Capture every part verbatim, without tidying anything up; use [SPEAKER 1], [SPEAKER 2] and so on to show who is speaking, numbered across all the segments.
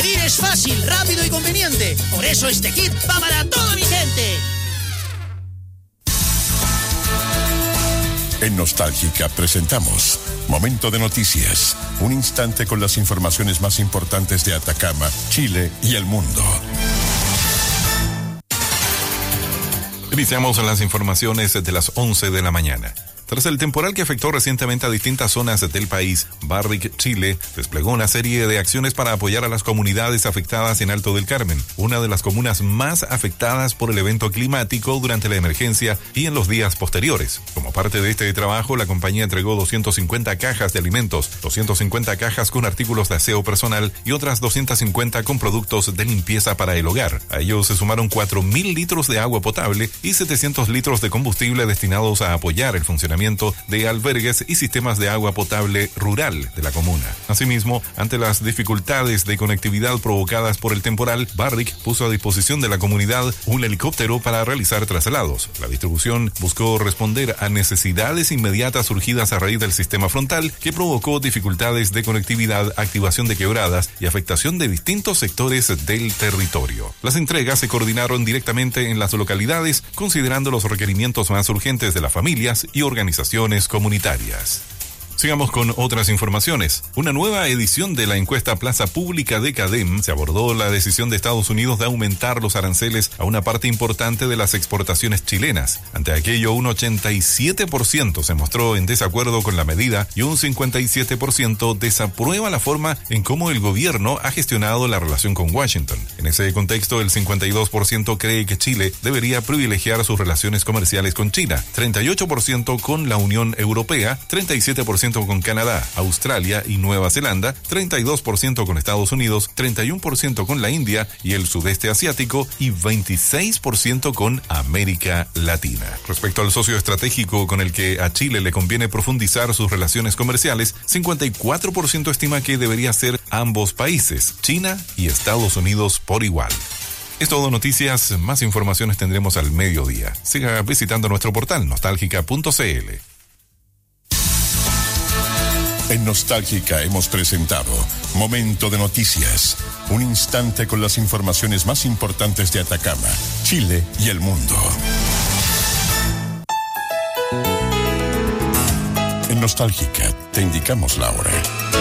[SPEAKER 1] Pedir es fácil, rápido y conveniente. Por eso este kit va para toda mi gente.
[SPEAKER 2] En Nostálgica presentamos Momento de Noticias, un instante con las informaciones más importantes de Atacama, Chile y el mundo.
[SPEAKER 3] Iniciamos las informaciones de las once de la mañana. Tras el temporal que afectó recientemente a distintas zonas del país, Barrick Chile desplegó una serie de acciones para apoyar a las comunidades afectadas en Alto del Carmen, una de las comunas más afectadas por el evento climático durante la emergencia y en los días posteriores. Como parte de este trabajo, la compañía entregó doscientas cincuenta cajas de alimentos, doscientas cincuenta cajas con artículos de aseo personal y otras doscientas cincuenta con productos de limpieza para el hogar. A ellos se sumaron cuatro mil litros de agua potable y setecientos litros de combustible destinados a apoyar el funcionamiento de albergues y sistemas de agua potable rural de la comuna. Asimismo, ante las dificultades de conectividad provocadas por el temporal, Barrick puso a disposición de la comunidad un helicóptero para realizar traslados. La distribución buscó responder a necesidades inmediatas surgidas a raíz del sistema frontal, que provocó dificultades de conectividad, activación de quebradas y afectación de distintos sectores del territorio. Las entregas se coordinaron directamente en las localidades, considerando los requerimientos más urgentes de las familias y organizaciones comunitarias. Sigamos con otras informaciones. Una nueva edición de la encuesta Plaza Pública de CADEM se abordó la decisión de Estados Unidos de aumentar los aranceles a una parte importante de las exportaciones chilenas. Ante aquello, un ochenta y siete por ciento se mostró en desacuerdo con la medida y un cincuenta y siete por ciento desaprueba la forma en cómo el gobierno ha gestionado la relación con Washington. En ese contexto, el cincuenta y dos por ciento cree que Chile debería privilegiar sus relaciones comerciales con China, treinta y ocho por ciento con la Unión Europea, treinta y siete por ciento con Canadá, Australia y Nueva Zelanda, treinta y dos por ciento con Estados Unidos, treinta y uno por ciento con la India y el sudeste asiático y veintiséis por ciento con América Latina. Respecto al socio estratégico con el que a Chile le conviene profundizar sus relaciones comerciales, cincuenta y cuatro por ciento estima que debería ser ambos países, China y Estados Unidos por igual. Es todo noticias, más informaciones tendremos al mediodía. Siga visitando nuestro portal nostálgica punto c l.
[SPEAKER 2] En Nostálgica hemos presentado Momento de Noticias, un instante con las informaciones más importantes de Atacama, Chile y el mundo. En Nostálgica te indicamos la hora.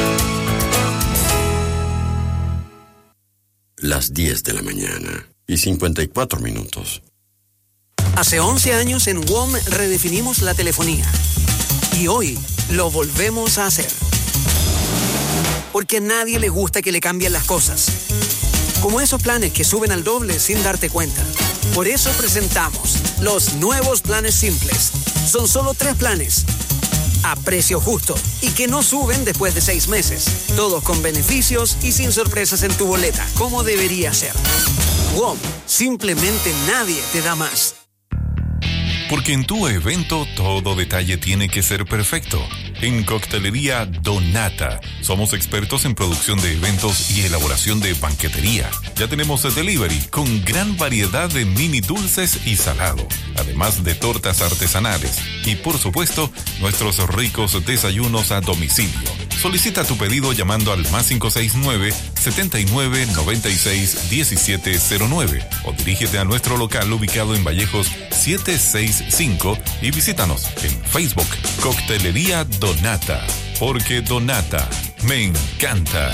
[SPEAKER 4] Las diez de la mañana y cincuenta y cuatro minutos.
[SPEAKER 5] Hace once años en W O M redefinimos la telefonía. Y hoy lo volvemos a hacer. Porque a nadie le gusta que le cambien las cosas. Como esos planes que suben al doble sin darte cuenta. Por eso presentamos los nuevos planes simples. Son solo tres planes. A precio justo. Y que no suben después de seis meses. Todos con beneficios y sin sorpresas en tu boleta. Como debería ser. W O M. Simplemente nadie te da más.
[SPEAKER 3] Porque en tu evento todo detalle tiene que ser perfecto. En Coctelería Donata somos expertos en producción de eventos y elaboración de banquetería. Ya tenemos delivery con gran variedad de mini dulces y salado, además de tortas artesanales y por supuesto nuestros ricos desayunos a domicilio. Solicita tu pedido llamando al más cinco seis nueve, setenta y nueve, noventa y seis, diecisiete cero nueve o dirígete a nuestro local ubicado en Vallejos setecientos sesenta y cinco y visítanos en Facebook Coctelería Donata, porque Donata me encanta.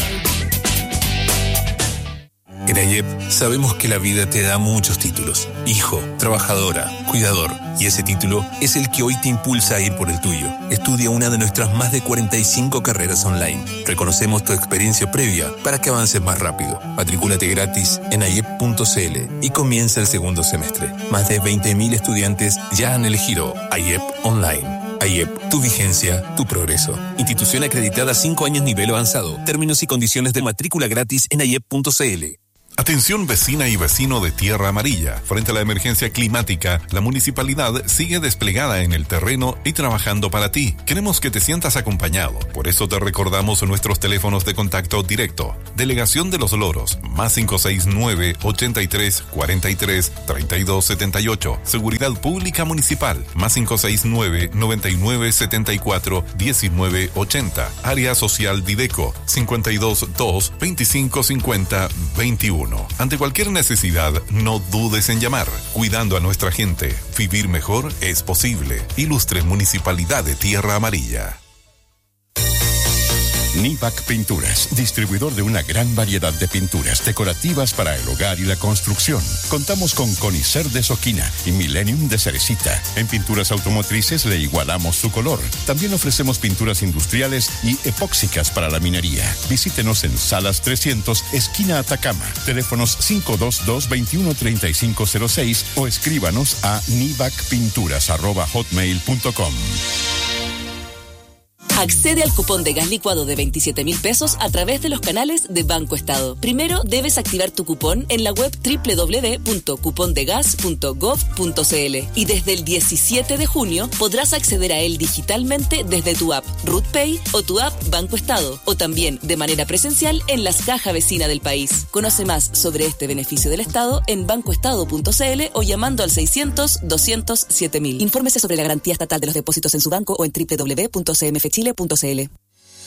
[SPEAKER 6] En A Y E P sabemos que la vida te da muchos títulos. Hijo, trabajadora, cuidador. Y ese título es el que hoy te impulsa a ir por el tuyo. Estudia una de nuestras más de cuarenta y cinco carreras online. Reconocemos tu experiencia previa para que avances más rápido. Matricúlate gratis en a y e p punto c l y comienza el segundo semestre. Más de veinte mil estudiantes ya han elegido A Y E P Online. A Y E P, tu vigencia, tu progreso. Institución acreditada cinco años nivel avanzado. Términos y condiciones de matrícula gratis en a y e p punto c l.
[SPEAKER 3] Atención vecina y vecino de Tierra Amarilla. Frente a la emergencia climática, la municipalidad sigue desplegada en el terreno y trabajando para ti. Queremos que te sientas acompañado. Por eso te recordamos nuestros teléfonos de contacto directo. Delegación de Los Loros, más cinco seis nueve, ochenta y tres, cuarenta y tres, treinta y dos setenta y ocho. Seguridad Pública Municipal, más cinco seis nueve, noventa y nueve, setenta y cuatro, diecinueve ochenta. Área Social Dideco, cincuenta y dos dos, veinticinco cincuenta, veintiuno. Ante cualquier necesidad, no dudes en llamar. Cuidando a nuestra gente, vivir mejor es posible. Ilustre Municipalidad de Tierra Amarilla.
[SPEAKER 2] Nivac Pinturas, distribuidor de una gran variedad de pinturas decorativas para el hogar y la construcción. Contamos con Conicer de Soquina y Millennium de Cerecita. En pinturas automotrices le igualamos su color. También ofrecemos pinturas industriales y epóxicas para la minería. Visítenos en Salas trescientos, esquina Atacama. Teléfonos cinco dos dos, veintiuno treinta y cinco cero seis o escríbanos a nivacpinturas arroba hotmail punto com.
[SPEAKER 7] Accede al cupón de gas licuado de veintisiete mil pesos a través de los canales de Banco Estado. Primero debes activar tu cupón en la web doble u doble u doble u punto cupondegas punto gov punto cl y desde el diecisiete de junio podrás acceder a él digitalmente desde tu app RutPay o tu app Banco Estado o también de manera presencial en las cajas vecinas del país. Conoce más sobre este beneficio del Estado en bancoestado punto cl o llamando al seiscientos, doscientos, siete mil. Infórmese sobre la garantía estatal de los depósitos en su banco o en doble u doble u doble u punto c m f chile punto c l.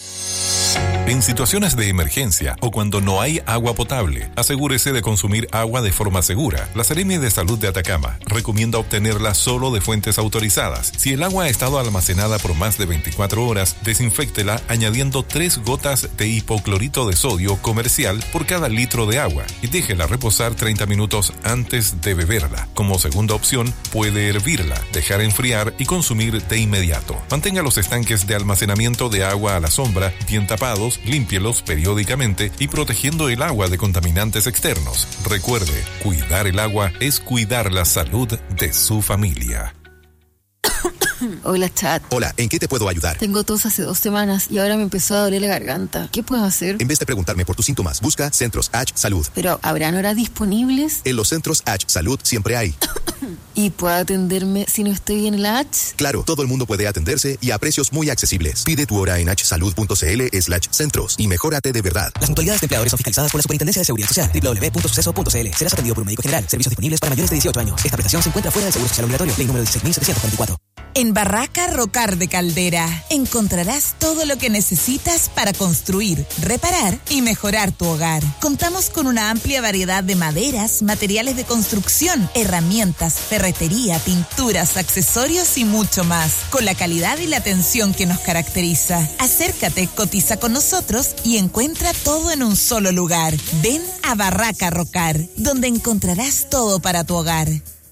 [SPEAKER 3] En situaciones de emergencia o cuando no hay agua potable, asegúrese de consumir agua de forma segura. La Seremi de Salud de Atacama recomienda obtenerla solo de fuentes autorizadas. Si el agua ha estado almacenada por más de veinticuatro horas, desinféctela añadiendo tres gotas de hipoclorito de sodio comercial por cada litro de agua y déjela reposar treinta minutos antes de beberla. Como segunda opción, puede hervirla, dejar enfriar y consumir de inmediato. Mantenga los estanques de almacenamiento de agua a la sombra bien tapados, límpielos periódicamente y protegiendo el agua de contaminantes externos. Recuerde, cuidar el agua es cuidar la salud de su familia.
[SPEAKER 8] Hola, chat.
[SPEAKER 9] Hola, ¿en qué te puedo ayudar?
[SPEAKER 8] Tengo tos hace dos semanas y ahora me empezó a doler la garganta. ¿Qué puedo hacer?
[SPEAKER 9] En vez de preguntarme por tus síntomas, busca Centros H Salud.
[SPEAKER 8] ¿Pero habrán horas disponibles?
[SPEAKER 9] En los Centros H Salud siempre hay.
[SPEAKER 8] ¿Y puedo atenderme si no estoy en la H?
[SPEAKER 9] Claro, todo el mundo puede atenderse y a precios muy accesibles. Pide tu hora en hsalud.cl slash centros y mejórate de verdad.
[SPEAKER 10] Las mutualidades de empleadores son fiscalizadas por la Superintendencia de Seguridad Social. doble u doble u doble u punto suceso punto c l. Serás atendido por un médico general. Servicios disponibles para mayores de dieciocho años. Esta prestación se encuentra fuera del Seguro Social Obligatorio. Ley número dieciséis mil setecientos cuarenta y cuatro.
[SPEAKER 11] En Barraca Rocar de Caldera encontrarás todo lo que necesitas para construir, reparar y mejorar tu hogar. Contamos con una amplia variedad de maderas, materiales de construcción, herramientas, ferretería, pinturas, accesorios y mucho más, con la calidad y la atención que nos caracteriza. Acércate, cotiza con nosotros y encuentra todo en un solo lugar. Ven a Barraca Rocar, donde encontrarás todo para tu hogar.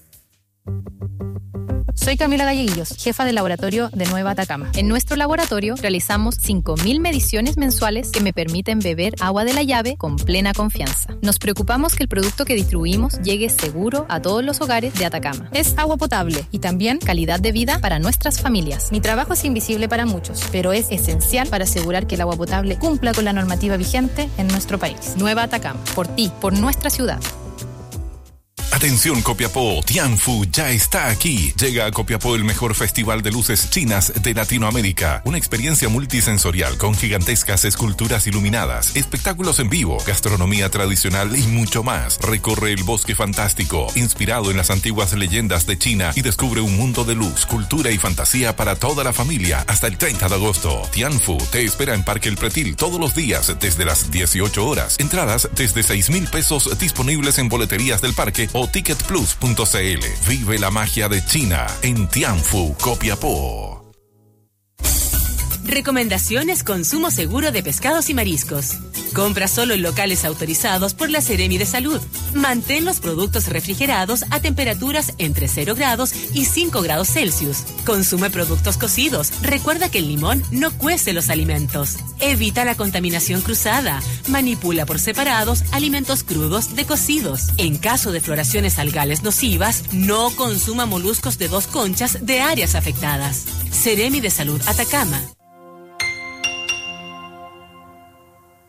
[SPEAKER 12] Soy Camila Galleguillos, jefa del laboratorio de Nueva Atacama. En nuestro laboratorio realizamos cinco mil mediciones mensuales que me permiten beber agua de la llave con plena confianza. Nos preocupamos que el producto que distribuimos llegue seguro a todos los hogares de Atacama. Es agua potable y también calidad de vida para nuestras familias. Mi trabajo es invisible para muchos, pero es esencial para asegurar que el agua potable cumpla con la normativa vigente en nuestro país. Nueva Atacama, por ti, por nuestra ciudad.
[SPEAKER 3] Atención Copiapó, Tianfu ya está aquí. Llega a Copiapó el mejor festival de luces chinas de Latinoamérica. Una experiencia multisensorial con gigantescas esculturas iluminadas, espectáculos en vivo, gastronomía tradicional y mucho más. Recorre el bosque fantástico, inspirado en las antiguas leyendas de China y descubre un mundo de luz, cultura y fantasía para toda la familia hasta el treinta de agosto. Tianfu te espera en Parque El Pretil todos los días desde las dieciocho horas. Entradas desde seis mil pesos disponibles en boleterías del parque o ticket plus punto c l. Vive la magia de China en Tianfu, Copiapó.
[SPEAKER 13] Recomendaciones consumo seguro de pescados y mariscos. Compra solo en locales autorizados por la Seremi de Salud. Mantén los productos refrigerados a temperaturas entre cero grados y cinco grados Celsius. Consume productos cocidos. Recuerda que el limón no cuece los alimentos. Evita la contaminación cruzada. Manipula por separados alimentos crudos de cocidos. En caso de floraciones algales nocivas, no consuma moluscos de dos conchas de áreas afectadas. Seremi de Salud Atacama.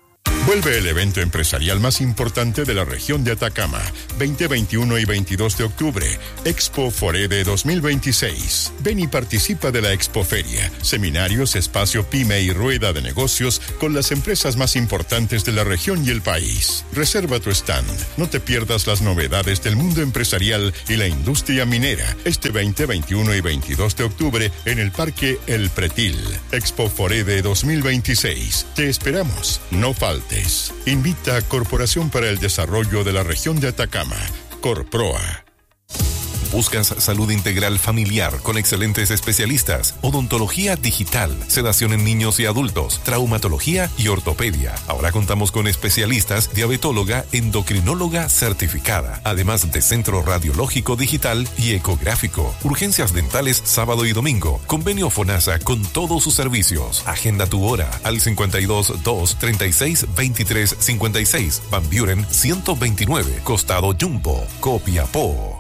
[SPEAKER 2] Vuelve el evento empresarial más importante de la región de Atacama, veinte, veintiuno y veintidós de octubre, Expo Forede dos mil veintiséis. Ven y participa de la Expoferia, seminarios, espacio pyme y rueda de negocios con las empresas más importantes de la región y el país. Reserva tu stand. No te pierdas las novedades del mundo empresarial y la industria minera este veinte, veintiuno y veintidós de octubre en el Parque El Pretil. Expo Forede dos mil veintiséis. Te esperamos. No faltes. Invita a Corporación para el Desarrollo de la Región de Atacama, Corproa.
[SPEAKER 3] ¿Buscas salud integral familiar con excelentes especialistas? Odontología digital, sedación en niños y adultos, traumatología y ortopedia. Ahora contamos con especialistas, diabetóloga, endocrinóloga certificada, además de centro radiológico digital y ecográfico. Urgencias dentales sábado y domingo. Convenio FONASA con todos sus servicios. Agenda tu hora al cincuenta y dos, dos, treinta y seis, veintitrés, cincuenta y seis. Van Buren ciento veintinueve, Costado Jumbo, Copiapó.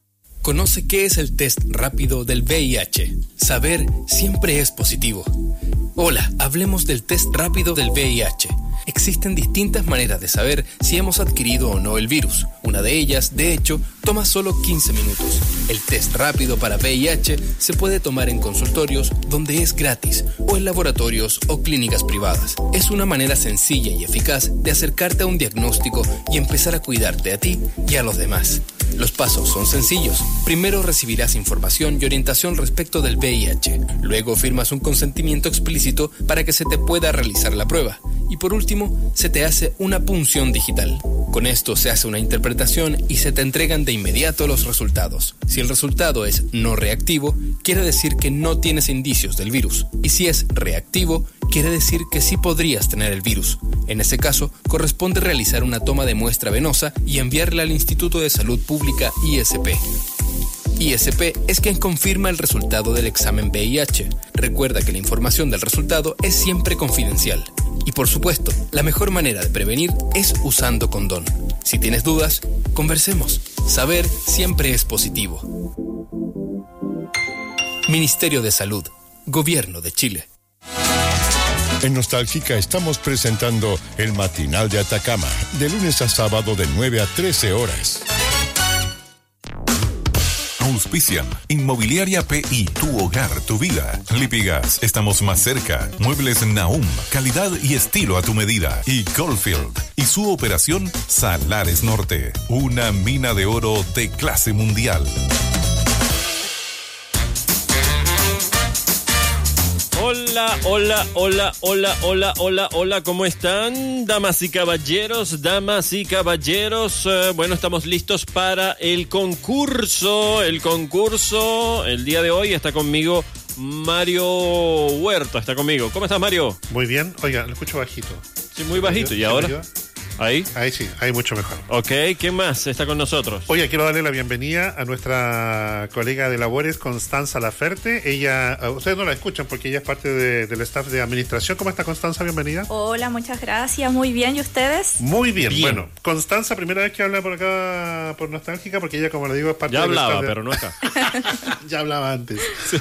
[SPEAKER 6] Conoce qué es el test rápido del V I H. Saber siempre es positivo. Hola, hablemos del test rápido del V I H. Existen distintas maneras de saber si hemos adquirido o no el virus. Una de ellas, de hecho, toma solo quince minutos. El test rápido para V I H se puede tomar en consultorios donde es gratis o en laboratorios o clínicas privadas. Es una manera sencilla y eficaz de acercarte a un diagnóstico y empezar a cuidarte a ti y a los demás. Los pasos son sencillos. Primero recibirás información y orientación respecto del V I H. Luego firmas un consentimiento explícito para que se te pueda realizar la prueba. Y por último, se te hace una punción digital. Con esto se hace una interpretación y se te entregan de inmediato los resultados. Si el resultado es no reactivo, quiere decir que no tienes indicios del virus. Y si es reactivo, quiere decir que sí podrías tener el virus. En ese caso, corresponde realizar una toma de muestra venosa y enviarla al Instituto de Salud Pública I S P. I S P es quien confirma el resultado del examen V I H. Recuerda que la información del resultado es siempre confidencial. Y por supuesto, la mejor manera de prevenir es usando condón. Si tienes dudas, conversemos. Saber siempre es positivo. Ministerio de Salud, Gobierno de Chile.
[SPEAKER 2] En Nostálgica estamos presentando el Matinal de Atacama, de lunes a sábado de nueve a trece horas.
[SPEAKER 3] Auspician Inmobiliaria P I, tu hogar, tu vida. Lipigas, estamos más cerca. Muebles Nahum, calidad y estilo a tu medida. Y Goldfield y su operación Salares Norte, una mina de oro de clase mundial.
[SPEAKER 14] Hola, hola, hola, hola, hola, hola, hola, ¿cómo están? Damas y caballeros, damas y caballeros, eh, bueno, estamos listos para el concurso, el concurso, el día de hoy está conmigo Mario Huerta, está conmigo. ¿Cómo estás, Mario?
[SPEAKER 15] Muy bien, oiga, lo escucho bajito.
[SPEAKER 14] Sí, muy bajito, ¿y ahora? ¿Ahí?
[SPEAKER 15] Ahí sí, ahí mucho mejor.
[SPEAKER 14] Ok, ¿quién más está con nosotros?
[SPEAKER 15] Oye, quiero darle la bienvenida a nuestra colega de labores, Constanza Laferte. Ella, ustedes no la escuchan porque ella es parte de, del staff de administración. ¿Cómo está, Constanza? Bienvenida.
[SPEAKER 16] Hola, muchas gracias. Muy bien, ¿y ustedes?
[SPEAKER 15] Muy bien. bien. Bueno, Constanza, primera vez que habla por acá por Nostálgica, porque ella, como le digo, es parte
[SPEAKER 14] ya
[SPEAKER 15] del
[SPEAKER 14] hablaba,
[SPEAKER 15] staff de...
[SPEAKER 14] pero no acá.
[SPEAKER 15] Ya hablaba antes. Sí.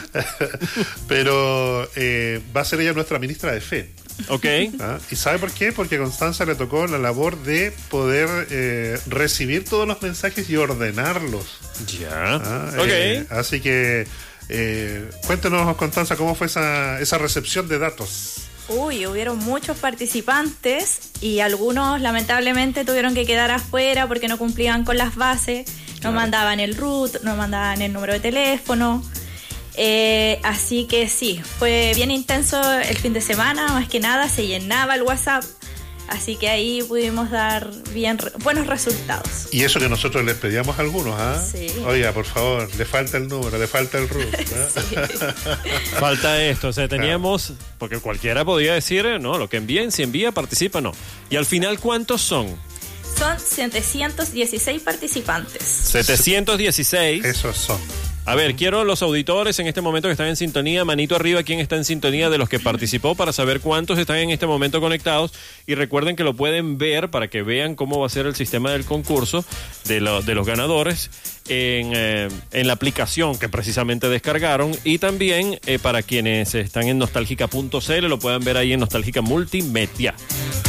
[SPEAKER 15] Pero eh, va a ser ella nuestra ministra de Fe.
[SPEAKER 14] Ok.
[SPEAKER 15] ¿Ah? ¿Y sabe por qué? Porque a Constanza le tocó la labor de poder eh, recibir todos los mensajes y ordenarlos.
[SPEAKER 14] Ya.
[SPEAKER 15] ¿Ah?
[SPEAKER 14] Ok.
[SPEAKER 15] Eh, así que eh, cuéntenos, Constanza, cómo fue esa, esa recepción de datos.
[SPEAKER 16] Uy, hubieron muchos participantes y algunos lamentablemente tuvieron que quedar afuera porque no cumplían con las bases, no claro. mandaban el root, no mandaban el número de teléfono. Eh, así que sí, fue bien intenso el fin de semana, más que nada se llenaba el WhatsApp, así que ahí pudimos dar bien buenos resultados.
[SPEAKER 15] Y eso que nosotros les pedíamos a algunos, ¿ah?
[SPEAKER 16] Sí.
[SPEAKER 15] Oiga, por favor, le falta el número, le falta el root. ¿Ah?
[SPEAKER 14] Falta esto, o sea, teníamos, porque cualquiera podía decir, no, lo que envíen, si envía, participa, no. Y al final, ¿cuántos son?
[SPEAKER 16] Son setecientos dieciséis participantes.
[SPEAKER 14] setecientos dieciséis.
[SPEAKER 15] Esos son.
[SPEAKER 14] A ver, quiero los auditores en este momento que están en sintonía, manito arriba, quién está en sintonía de los que participó para saber cuántos están en este momento conectados. Y recuerden que lo pueden ver para que vean cómo va a ser el sistema del concurso de, lo, de los ganadores en, eh, en la aplicación que precisamente descargaron. Y también eh, para quienes están en nostálgica punto c l lo puedan ver ahí en Nostálgica Multimedia.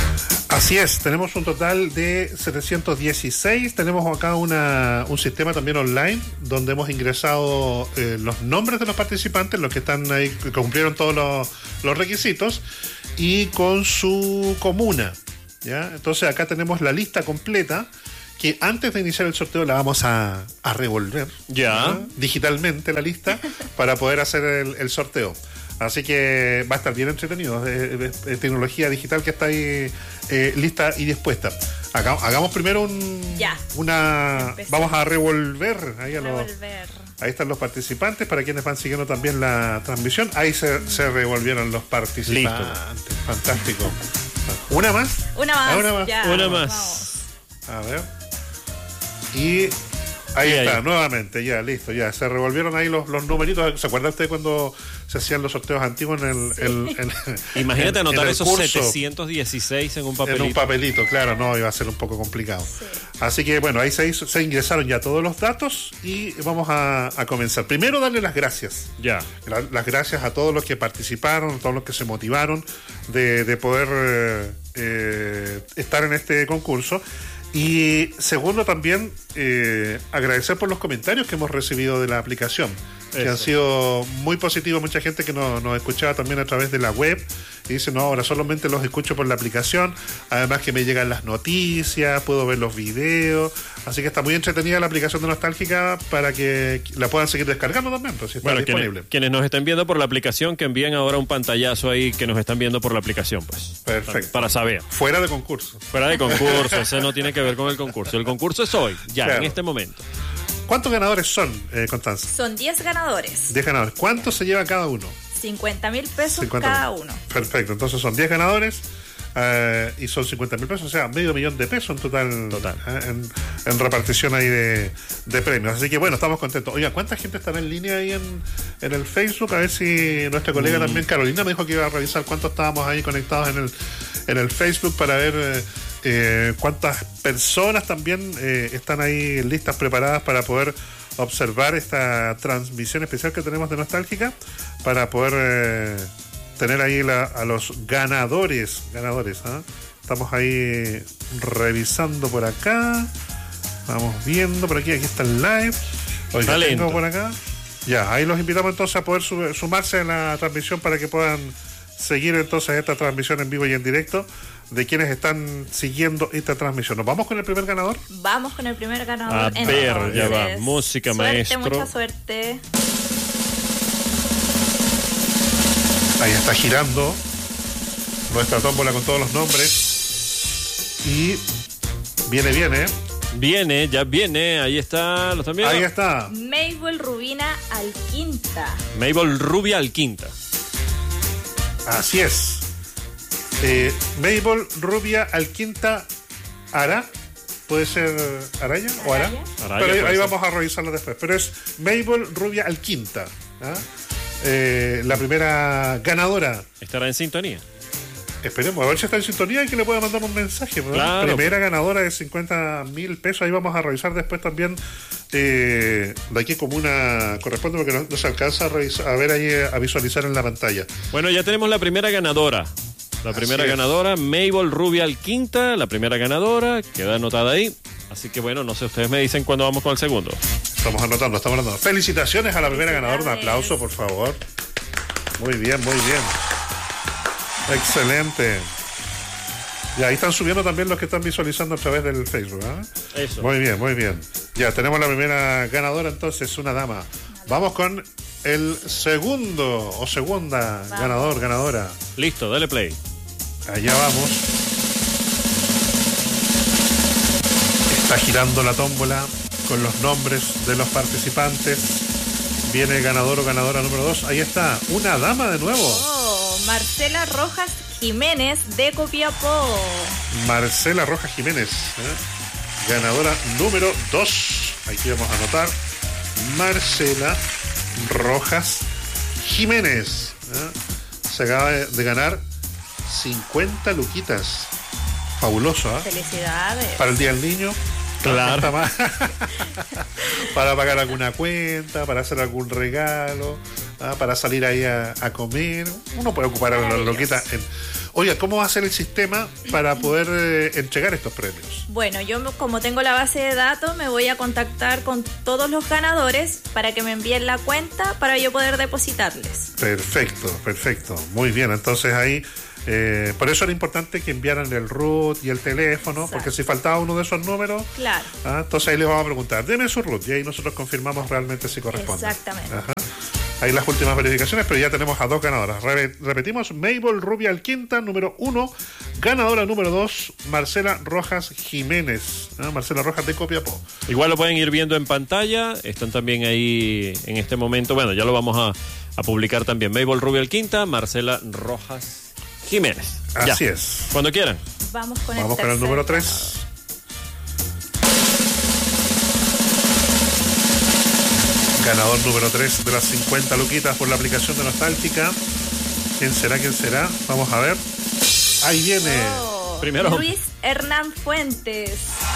[SPEAKER 15] Así es, tenemos un total de setecientos dieciséis, tenemos acá una, un sistema también online donde hemos ingresado eh, los nombres de los participantes, los que están ahí, que cumplieron todos los, los requisitos, y con su comuna, ¿ya? Entonces acá tenemos la lista completa, que antes de iniciar el sorteo la vamos a, a revolver,
[SPEAKER 14] ya,
[SPEAKER 15] ¿ya? Digitalmente la lista, para poder hacer el, el sorteo. Así que va a estar bien entretenido. Es, es tecnología digital que está ahí eh, lista y dispuesta. Haga, hagamos primero un,
[SPEAKER 16] ya.
[SPEAKER 15] una...
[SPEAKER 16] Empezamos.
[SPEAKER 15] Vamos a revolver. Ahí, a los,
[SPEAKER 16] Revolver.
[SPEAKER 15] ahí están los participantes, para quienes van siguiendo también la transmisión. Ahí se, se revolvieron los participantes.
[SPEAKER 14] Listo.
[SPEAKER 15] Fantástico. ¿Una más?
[SPEAKER 16] Una más.
[SPEAKER 15] Ah, una más.
[SPEAKER 16] Ya,
[SPEAKER 14] Una
[SPEAKER 16] vamos.
[SPEAKER 14] más.
[SPEAKER 15] A ver. Y... Ahí
[SPEAKER 14] Y
[SPEAKER 15] está,
[SPEAKER 14] ahí.
[SPEAKER 15] nuevamente, ya, listo, ya. Se revolvieron ahí los, los numeritos. ¿Se acuerda usted cuando se hacían los sorteos antiguos en el...
[SPEAKER 16] Sí.
[SPEAKER 15] el- en-
[SPEAKER 14] Imagínate
[SPEAKER 15] en-
[SPEAKER 14] anotar
[SPEAKER 15] en el
[SPEAKER 14] esos
[SPEAKER 15] curso?
[SPEAKER 14] setecientos dieciséis en un papelito.
[SPEAKER 15] En un papelito, claro, no, iba a ser un poco complicado.
[SPEAKER 16] Sí.
[SPEAKER 15] Así que bueno, ahí se, hizo- se ingresaron ya todos los datos y vamos a, a comenzar. Primero darle las gracias.
[SPEAKER 14] Ya.
[SPEAKER 15] La- las gracias a todos los que participaron, a todos los que se motivaron de, de poder eh, eh, estar en este concurso. Y segundo, también eh, agradecer por los comentarios que hemos recibido de la aplicación, que
[SPEAKER 14] Eso.
[SPEAKER 15] han sido muy positivos. Mucha gente que nos, nos escuchaba también a través de la web y dice, no, ahora solamente los escucho por la aplicación, además que me llegan las noticias, puedo ver los videos, así que está muy entretenida la aplicación de Nostálgica para que la puedan seguir descargando también, pues si está
[SPEAKER 14] Bueno,
[SPEAKER 15] disponible.
[SPEAKER 14] quienes, quienes nos estén viendo por la aplicación, que envíen ahora un pantallazo ahí que nos están viendo por la aplicación, pues.
[SPEAKER 15] Perfecto.
[SPEAKER 14] Para saber.
[SPEAKER 15] Fuera de concurso.
[SPEAKER 14] Fuera de concurso, ese no tiene que ver con el concurso. El concurso es hoy, ya,
[SPEAKER 15] Claro.
[SPEAKER 14] en este momento.
[SPEAKER 15] ¿Cuántos ganadores son, eh, Constanza?
[SPEAKER 16] Son diez ganadores.
[SPEAKER 15] diez ganadores. ¿Cuánto se lleva cada uno?
[SPEAKER 16] cincuenta mil pesos
[SPEAKER 15] cincuenta
[SPEAKER 16] cada
[SPEAKER 15] mil.
[SPEAKER 16] uno.
[SPEAKER 15] Perfecto, entonces son diez ganadores eh, y son cincuenta mil pesos, o sea, medio millón de pesos en total,
[SPEAKER 14] Total.
[SPEAKER 15] eh, en, en repartición ahí de, de premios. Así que bueno, estamos contentos. Oiga, ¿cuánta gente estará en línea ahí en, en el Facebook? A ver si nuestra colega
[SPEAKER 14] Mm.
[SPEAKER 15] también, Carolina, me dijo que iba a revisar cuántos estábamos ahí conectados en el, en el Facebook para ver eh, eh, cuántas personas también eh, están ahí listas, preparadas para poder observar esta transmisión especial que tenemos de Nostálgica, para poder eh, tener ahí la- a los ganadores. Ganadores, ¿ah? Estamos ahí revisando por acá. Vamos viendo por aquí. Aquí está el live. Oiga,
[SPEAKER 14] Talento.
[SPEAKER 15] tengo por acá. Ya, ahí los invitamos entonces a poder su- sumarse a la transmisión para que puedan seguir entonces esta transmisión en vivo y en directo de quienes están siguiendo esta transmisión. ¿Nos vamos con el primer ganador?
[SPEAKER 16] Vamos con el primer ganador.
[SPEAKER 14] A ver,
[SPEAKER 16] entonces.
[SPEAKER 14] ya va. Música,
[SPEAKER 16] Suerte,
[SPEAKER 14] maestro.
[SPEAKER 16] mucha suerte.
[SPEAKER 15] Ahí está girando nuestra tómbola con todos los nombres. Y viene, viene.
[SPEAKER 14] Viene, ya viene, ahí está, ¿lo están viendo?
[SPEAKER 15] Ahí está.
[SPEAKER 16] Mabel Rubina Alquinta.
[SPEAKER 14] Mabel Rubia Alquinta.
[SPEAKER 15] Así es. Eh, Mabel Rubia Alquinta Ara. ¿Puede ser Araya o Ara?
[SPEAKER 16] Araya.
[SPEAKER 14] Araya,
[SPEAKER 15] Pero ahí,
[SPEAKER 14] puede
[SPEAKER 15] ahí
[SPEAKER 14] ser.
[SPEAKER 15] vamos a revisarlo después. Pero es Mabel Rubia Alquinta. ¿Ah? Eh, la primera ganadora.
[SPEAKER 14] Estará en sintonía.
[SPEAKER 15] Esperemos, a ver si está en sintonía y que le pueda mandar un mensaje. ¿No?
[SPEAKER 14] Claro.
[SPEAKER 15] Primera ganadora de cincuenta mil pesos. Ahí vamos a revisar después también eh, de qué comuna corresponde, porque no, no se alcanza a, revisar, a ver ahí, eh, a visualizar en la pantalla.
[SPEAKER 14] Bueno, ya tenemos la primera ganadora. La
[SPEAKER 15] Así
[SPEAKER 14] primera
[SPEAKER 15] es.
[SPEAKER 14] ganadora, Mabel Rubia Alquinta, la primera ganadora, queda anotada ahí. Así que bueno, no sé, ustedes me dicen cuándo vamos con el segundo.
[SPEAKER 15] Estamos anotando, estamos anotando. Felicitaciones a la primera ganadora. Un aplauso, por favor. Muy bien, muy bien. Excelente. Y ahí están subiendo también los que están visualizando a través del Facebook. ¿Ah?
[SPEAKER 14] Eso.
[SPEAKER 15] Muy bien, muy bien. Ya tenemos la primera ganadora, entonces, una dama. Vamos con el segundo o segunda
[SPEAKER 16] Vamos.
[SPEAKER 15] ganador, ganadora.
[SPEAKER 14] Listo, dale play.
[SPEAKER 15] Allá vamos. Está girando la tómbola con los nombres de los participantes. Viene ganador o ganadora número dos. Ahí está, una dama de nuevo.
[SPEAKER 16] Oh, Marcela Rojas Jiménez de Copiapó.
[SPEAKER 15] Marcela Rojas Jiménez, ¿eh? Ganadora número dos. Aquí vamos a anotar. Marcela Rojas Jiménez, ¿eh? Se acaba de, de ganar cincuenta luquitas. Fabuloso, ¿eh?
[SPEAKER 16] Felicidades.
[SPEAKER 15] Para el Día del Niño.
[SPEAKER 14] Claro.
[SPEAKER 15] Está más. Para pagar alguna cuenta, para hacer algún regalo. ¿ah? Para salir ahí a, a comer. Uno puede ocupar a la loquita. En... Oiga, ¿cómo va a ser el sistema para poder eh, entregar estos premios?
[SPEAKER 16] Bueno, yo como tengo la base de datos, me voy a contactar con todos los ganadores para que me envíen la cuenta para yo poder depositarles.
[SPEAKER 15] Perfecto, perfecto. Muy bien, entonces ahí... Eh, por eso era importante que enviaran el root y el teléfono. Exacto. Porque si faltaba uno de esos números,
[SPEAKER 16] claro.
[SPEAKER 15] ¿ah? Entonces ahí les vamos a preguntar, deme su root, y ahí nosotros confirmamos realmente si corresponde.
[SPEAKER 16] Exactamente.
[SPEAKER 15] Ajá. Ahí las últimas verificaciones, pero ya tenemos a dos ganadoras. Re- repetimos, Mabel Rubia Alquinta, número uno. Ganadora número dos, Marcela Rojas Jiménez. ¿Ah? Marcela Rojas de Copiapó.
[SPEAKER 14] Igual lo pueden ir viendo en pantalla. Están también ahí en este momento. Bueno, ya lo vamos a, a publicar también. Mabel Rubia Alquinta, Marcela Rojas Jiménez.
[SPEAKER 15] Así
[SPEAKER 14] ya.
[SPEAKER 15] es.
[SPEAKER 14] Cuando quieran.
[SPEAKER 16] Vamos con
[SPEAKER 15] Vamos
[SPEAKER 16] el,
[SPEAKER 15] con el número tres. Ganador número tres de las cincuenta luquitas por la aplicación de Nostálgica. ¿Quién será? ¿Quién será? Vamos a ver. Ahí viene.
[SPEAKER 16] Oh,
[SPEAKER 14] Primero.
[SPEAKER 16] Luis Hernán Fuentes.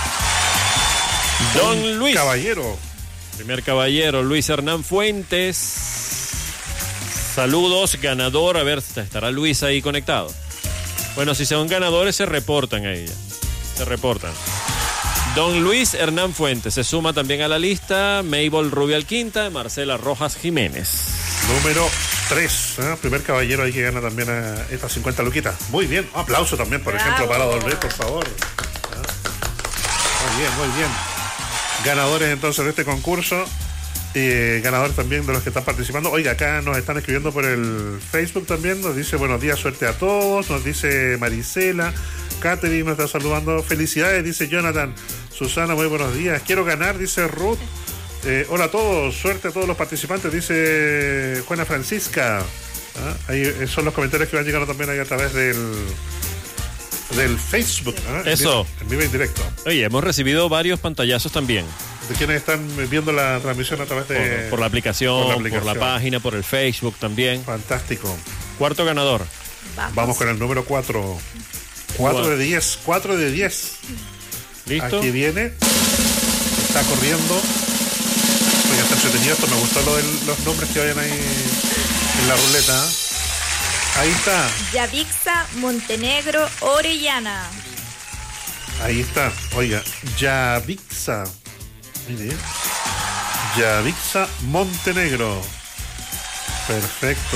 [SPEAKER 14] Don Luis.
[SPEAKER 15] Caballero.
[SPEAKER 14] Primer caballero, Luis Hernán Fuentes. Saludos, ganador. A ver, ¿estará Luis ahí conectado? Bueno, si son ganadores, se reportan ahí. Se reportan. Don Luis Hernán Fuentes se suma también a la lista. Mabel Rubia Alquinta, Marcela Rojas Jiménez.
[SPEAKER 15] Número tres. ¿eh? Primer caballero ahí que gana también a estas cincuenta luquitas. Muy bien. Un aplauso también, por
[SPEAKER 16] Bravo.
[SPEAKER 15] ejemplo, para Don Luis, por favor. ¿eh? Muy bien, muy bien. Ganadores entonces de este concurso. Eh, ganador también de los que están participando. Oiga, acá nos están escribiendo por el Facebook también. Nos dice buenos días, suerte a todos. Nos dice Marisela. Catherine nos está saludando. Felicidades, dice Jonathan. Susana, muy buenos días. Quiero ganar, dice Ruth. Eh, hola a todos, suerte a todos los participantes, dice Juana Francisca. ¿Ah? Ahí son los comentarios que van llegando también ahí a través del del Facebook. ¿Ah?
[SPEAKER 14] Eso.
[SPEAKER 15] En vivo y en directo.
[SPEAKER 14] Oye, hemos recibido varios pantallazos también.
[SPEAKER 15] De quienes están viendo la transmisión a través de...
[SPEAKER 14] Por, por, la, aplicación,
[SPEAKER 15] por la aplicación,
[SPEAKER 14] por la página, por el Facebook también.
[SPEAKER 15] Fantástico.
[SPEAKER 14] Cuarto ganador.
[SPEAKER 16] Vamos,
[SPEAKER 15] Vamos con el número cuatro. cuatro de diez. cuatro de diez.
[SPEAKER 14] ¿Listo?
[SPEAKER 15] Aquí viene. Está corriendo. Oiga, está entretenido esto. Me gustó lo de los nombres que vayan ahí en la ruleta. Ahí está.
[SPEAKER 16] Yavixa Montenegro Orellana.
[SPEAKER 15] Ahí está. Oiga, Yavixa. Mire. Yavixa Montenegro. Perfecto.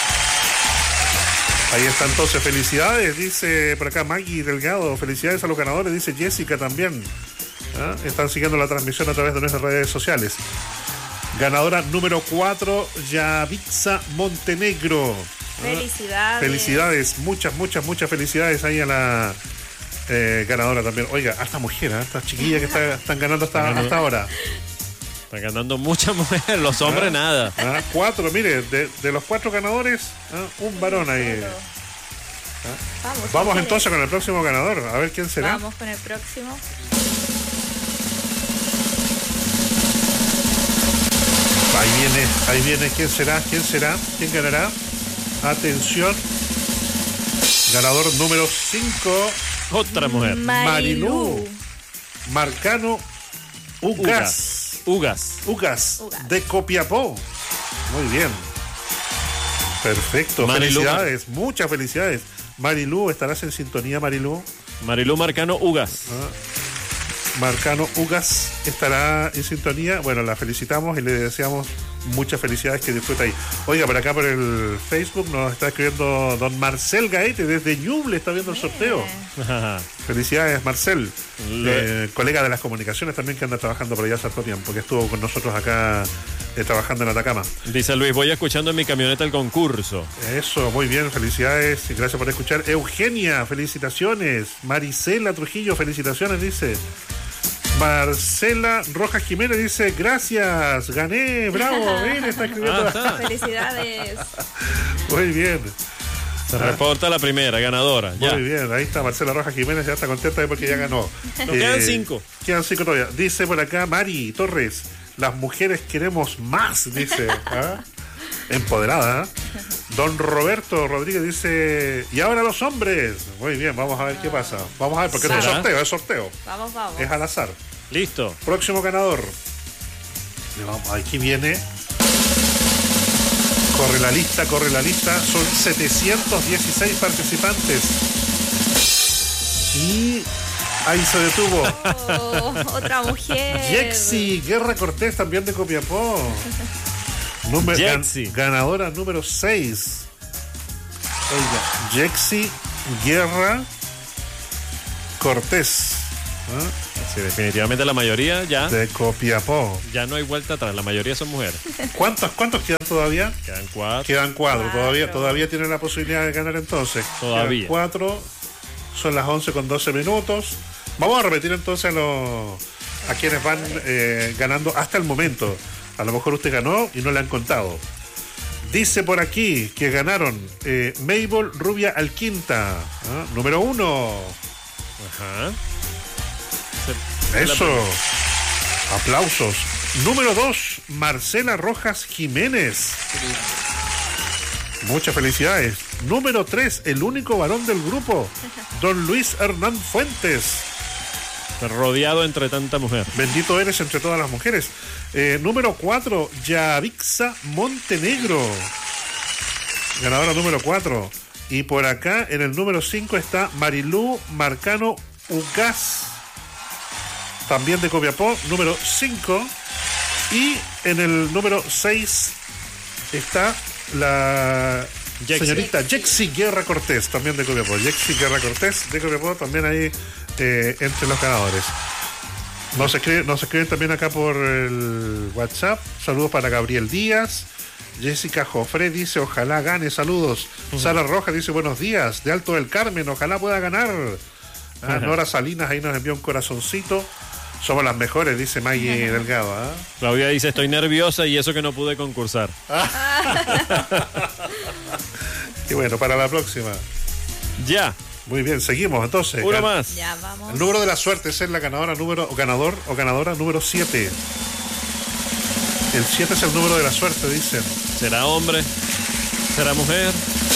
[SPEAKER 15] Ahí está entonces, felicidades, dice por acá Maggie Delgado, felicidades a los ganadores, dice Jessica también. ¿Ah? Están siguiendo la transmisión a través de nuestras redes sociales. Ganadora número cuatro, Yavixa Montenegro. ¿Ah?
[SPEAKER 16] Felicidades.
[SPEAKER 15] Felicidades, muchas, muchas, muchas felicidades ahí a la eh, ganadora también. Oiga, hasta mujer, ¿eh? Estas chiquillas que está, están ganando hasta, hasta ahora.
[SPEAKER 14] Están ganando muchas mujeres, los hombres
[SPEAKER 15] ¿Ah?
[SPEAKER 14] nada.
[SPEAKER 15] ¿Ah? Cuatro, mire, de, de los cuatro ganadores, ¿ah? Un varón ahí. ¿Ah?
[SPEAKER 16] Vamos,
[SPEAKER 15] Vamos entonces con el próximo ganador, a ver quién será.
[SPEAKER 16] Vamos con el próximo.
[SPEAKER 15] Ahí viene, ahí viene, ¿quién será? ¿Quién será? ¿Quién ganará? Atención. Ganador número cinco.
[SPEAKER 14] Otra mujer.
[SPEAKER 15] Marilú Marcano Ugas.
[SPEAKER 14] Ugas.
[SPEAKER 15] Ugas. Ugas. De Copiapó. Muy bien. Perfecto.
[SPEAKER 14] Marilú.
[SPEAKER 15] Felicidades. Muchas felicidades. Marilú, ¿estarás en sintonía, Marilú?
[SPEAKER 14] Marilú Marcano Ugas.
[SPEAKER 15] Ah. Marcano Ugas estará en sintonía. Bueno, la felicitamos y le deseamos muchas felicidades, que disfruta ahí. Oiga, por acá por el Facebook nos está escribiendo don Marcel Gaete desde Ñuble, está viendo el sorteo. Felicidades, Marcel. Eh, colega de las comunicaciones también, que anda trabajando por allá hace harto tiempo, que estuvo con nosotros acá eh, trabajando en Atacama.
[SPEAKER 14] Dice Luis, voy escuchando en mi camioneta el concurso.
[SPEAKER 15] Eso, muy bien, felicidades y gracias por escuchar. Eugenia, felicitaciones. Marisela Trujillo, felicitaciones, dice. Marcela Rojas Jiménez dice, gracias, gané, bravo, bien, está escribiendo.
[SPEAKER 14] Ah, está.
[SPEAKER 16] Felicidades.
[SPEAKER 15] Muy bien.
[SPEAKER 14] Se reporta la primera, ganadora.
[SPEAKER 15] Muy
[SPEAKER 14] ya.
[SPEAKER 15] bien, ahí está Marcela Rojas Jiménez, ya está contenta porque ya ganó.
[SPEAKER 14] Nos quedan cinco.
[SPEAKER 15] Quedan cinco todavía. Dice por acá Mari Torres, las mujeres queremos más, dice. ¿Ah? Empoderada. ¿eh? Don Roberto Rodríguez dice, y ahora los hombres. Muy bien, vamos a ver qué pasa. Vamos a ver, porque no es sorteo, es sorteo.
[SPEAKER 16] Vamos, vamos.
[SPEAKER 15] Es al azar.
[SPEAKER 14] Listo.
[SPEAKER 15] Próximo ganador. Aquí viene Corre la lista, corre la lista. Son setecientos dieciséis participantes. Y ahí se detuvo.
[SPEAKER 16] Oh, otra mujer.
[SPEAKER 15] Jexi Guerra Cortés, también de Copiapó. Número, gan, ganadora número seis. Oiga, Jexi Guerra Cortés.
[SPEAKER 14] ¿Ah? Sí, definitivamente la mayoría ya.
[SPEAKER 15] De Copiapó.
[SPEAKER 14] Ya no hay vuelta atrás, la mayoría son mujeres.
[SPEAKER 15] ¿Cuántos, cuántos quedan todavía?
[SPEAKER 14] Quedan cuatro.
[SPEAKER 15] Quedan cuatro,
[SPEAKER 16] cuatro.
[SPEAKER 15] todavía, todavía tienen la posibilidad de ganar entonces.
[SPEAKER 14] Todavía.
[SPEAKER 15] Quedan cuatro, son las once con doce minutos. Vamos a repetir entonces a, los, a quienes van eh, ganando hasta el momento. A lo mejor usted ganó y no le han contado. Dice por aquí que ganaron eh, Mabel Rubia Alquinta, ¿ah? Número uno.
[SPEAKER 14] Ajá.
[SPEAKER 15] Eso. Aplausos. Número dos, Marcela Rojas Jiménez. Muchas felicidades. Número tres, el único varón del grupo, don Luis Hernán Fuentes.
[SPEAKER 14] Rodeado entre tanta mujer.
[SPEAKER 15] Bendito eres entre todas las mujeres. Eh, número cuatro, Yavixa Montenegro. Ganadora número cuatro. Y por acá, en el número cinco, está Marilú Marcano Ugas, también de Copiapó, número cinco. Y en el número seis está la Jexi. Señorita Jexi Guerra Cortés, también de Copiapó. Jexi Guerra Cortés de Copiapó, también ahí eh, entre los ganadores. Nos escriben, nos escriben también acá por el WhatsApp. Saludos para Gabriel Díaz. Jessica Jofré dice, ojalá gane, saludos. Uh-huh. Sara Rojas dice, buenos días, de Alto del Carmen, ojalá pueda ganar. Ah, uh-huh. Nora Salinas ahí nos envió un corazoncito. Somos las mejores, dice Maggie uh-huh. Delgado. ¿eh?
[SPEAKER 14] Claudia dice, estoy nerviosa y eso que no pude concursar.
[SPEAKER 15] Y bueno, para la próxima.
[SPEAKER 14] Ya.
[SPEAKER 15] Muy bien, seguimos entonces.
[SPEAKER 14] Uno más.
[SPEAKER 16] Ya, vamos.
[SPEAKER 15] El número de la suerte es la ganadora número, o ganador o ganadora número siete. El siete es el número de la suerte, dicen.
[SPEAKER 14] ¿Será hombre? ¿Será mujer?